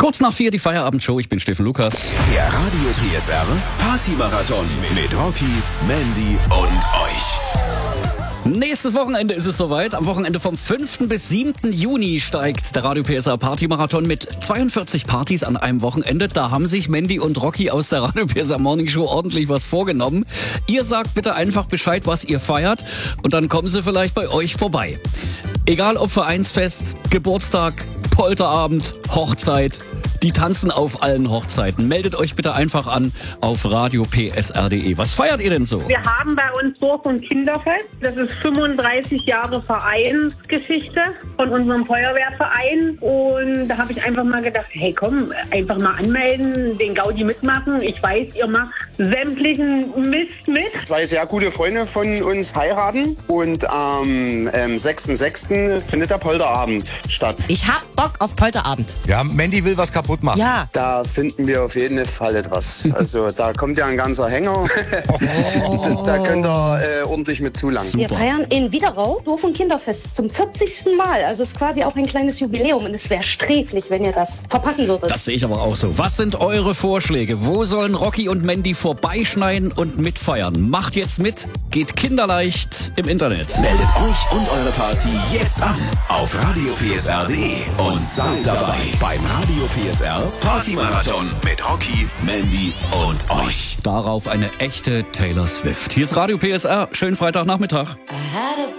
Kurz nach 4 die Feierabendshow. Ich bin Steffen Lukas. Der Radio PSR Party-Marathon mit Rocky, Mandy und euch. Nächstes Wochenende ist es soweit. Am Wochenende vom 5. bis 7. Juni steigt der Radio PSR Party-Marathon mit 42 Partys an einem Wochenende. Da haben sich Mandy und Rocky aus der Radio PSR Morning Show ordentlich was vorgenommen. Ihr sagt bitte einfach Bescheid, was ihr feiert, und dann kommen sie vielleicht bei euch vorbei. Egal ob Vereinsfest, Geburtstag, Polterabend, Hochzeit, die tanzen auf allen Hochzeiten. Meldet euch bitte einfach an auf radiopsr.de. Was feiert ihr denn so? Wir haben bei uns Dorf- und Kinderfest. Das ist 35 Jahre Vereinsgeschichte von unserem Feuerwehrverein. Und da habe ich einfach mal gedacht, hey komm, einfach mal anmelden, den Gaudi mitmachen. Ich weiß, ihr macht sämtlichen Mist mit. Zwei sehr gute Freunde von uns heiraten und am 6.6. findet der Polterabend statt. Ich hab Bock auf Polterabend. Ja, Mandy will was kaputt machen. Ja. Da finden wir auf jeden Fall etwas. Also da kommt ja ein ganzer Hänger. Da könnt ihr ordentlich mit zulangen. Wir feiern in Widerau Dorf- und Kinderfest zum 40. Mal. Also es ist quasi auch ein kleines Jubiläum und es wäre sträflich, wenn ihr das verpassen würdet. Das sehe ich aber auch so. Was sind eure Vorschläge? Wo sollen Rocky und Mandy vorbeischneiden und mitfeiern? Macht jetzt mit, geht kinderleicht im Internet. Meldet euch und eure Party jetzt an auf radiopsr.de und seid dabei beim Radio PSR Party-Marathon mit Rocky, Mandy und euch. Darauf eine echte Taylor Swift. Hier ist Radio PSR. Schönen Freitagnachmittag. I had a